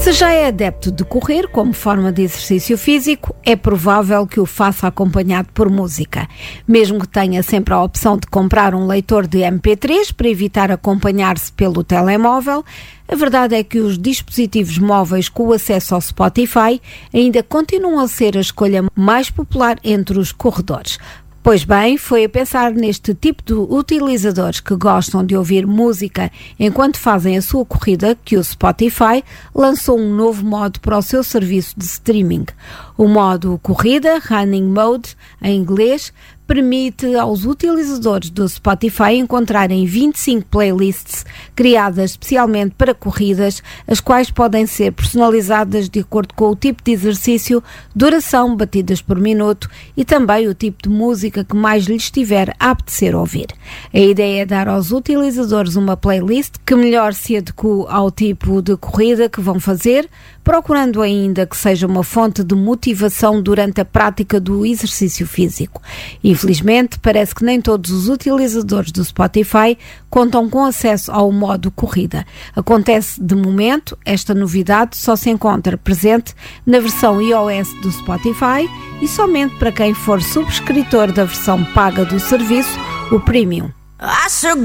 Se já é adepto de correr como forma de exercício físico, é provável que o faça acompanhado por música. Mesmo que tenha sempre a opção de comprar um leitor de MP3 para evitar acompanhar-se pelo telemóvel, a verdade é que os dispositivos móveis com acesso ao Spotify ainda continuam a ser a escolha mais popular entre os corredores. Pois bem, foi a pensar neste tipo de utilizadores que gostam de ouvir música enquanto fazem a sua corrida que o Spotify lançou um novo modo para o seu serviço de streaming. O modo corrida, Running Mode, em inglês, permite aos utilizadores do Spotify encontrarem 25 playlists criadas especialmente para corridas, as quais podem ser personalizadas de acordo com o tipo de exercício, duração, batidas por minuto e também o tipo de música que mais lhes estiver a apetecer ouvir. A ideia é dar aos utilizadores uma playlist que melhor se adequa ao tipo de corrida que vão fazer, procurando ainda que seja uma fonte de motivação durante a prática do exercício físico. Infelizmente, parece que nem todos os utilizadores do Spotify contam com acesso ao modo corrida. Acontece de momento, esta novidade só se encontra presente na versão iOS do Spotify e somente para quem for subscritor da versão paga do serviço, o Premium.